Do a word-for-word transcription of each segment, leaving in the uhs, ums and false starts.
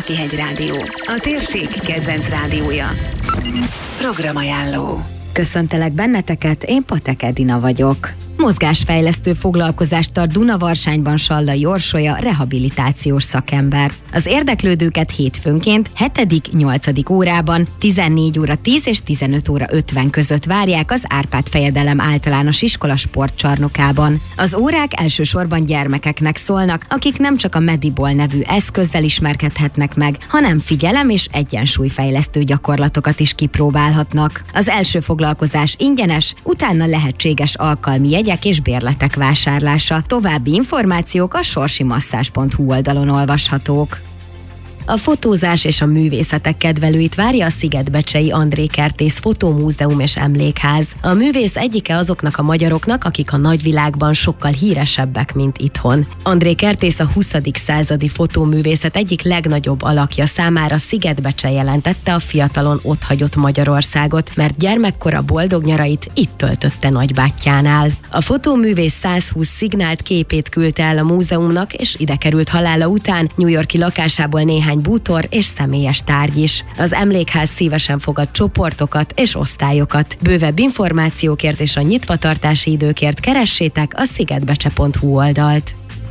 Lakihegy Rádió, a térség kedvenc rádiója. Programajánló. Köszöntelek benneteket, én Patek Edina vagyok. Mozgásfejlesztő foglalkozást tart Dunavarságban Sallai Orsolya, rehabilitációs szakember. Az érdeklődőket hétfőnként hetedik-nyolcadik órában tizennégy óra tíz és tizenöt óra ötven között várják az Árpád Fejedelem Általános Iskola sportcsarnokában. Az órák elsősorban gyermekeknek szólnak, akik nem csak a Medibol nevű eszközzel ismerkedhetnek meg, hanem figyelem és egyensúlyfejlesztő gyakorlatokat is kipróbálhatnak. Az első foglalkozás ingyenes, utána lehetséges alkalmi jegyek és bérletek vásárlása. További információk a sorsimasszázs pont hu oldalon olvashatók. A fotózás és a művészetek kedvelőit várja a Szigetbecsei André Kertész Fotómúzeum és Emlékház. A művész egyike azoknak a magyaroknak, akik a nagyvilágban sokkal híresebbek, mint itthon. André Kertész a huszadik századi fotóművészet egyik legnagyobb alakja, számára Szigetbecse jelentette a fiatalon otthagyott Magyarországot, mert gyermekkora boldog nyarait itt töltötte nagybátyjánál. A fotóművész százhúsz szignált képét küldte el a múzeumnak, és ide került halála után New York-i lakásából néhány bútor és személyes tárgy is. Az emlékház szívesen fogad csoportokat és osztályokat. Bővebb információkért és a nyitvatartási időkért keressétek a szigetbecse pont hu oldalt.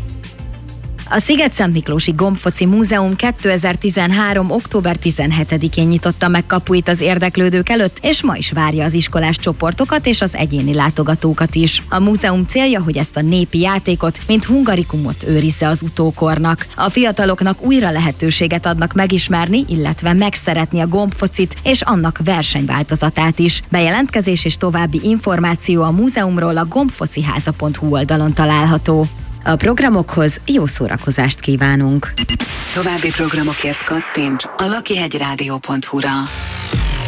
A Sziget-Szentmiklósi Gombfoci Múzeum kétezer-tizenhárom. október tizenhetedikén nyitotta meg kapuit az érdeklődők előtt, és ma is várja az iskolás csoportokat és az egyéni látogatókat is. A múzeum célja, hogy ezt a népi játékot, mint hungarikumot őrizze az utókornak. A fiataloknak újra lehetőséget adnak megismerni, illetve megszeretni a gombfocit és annak versenyváltozatát is. Bejelentkezés és további információ a múzeumról a gombfociháza pont hu oldalon található. A programokhoz jó szórakozást kívánunk! További programokért kattints a lakihegy rádió pont hu-ra.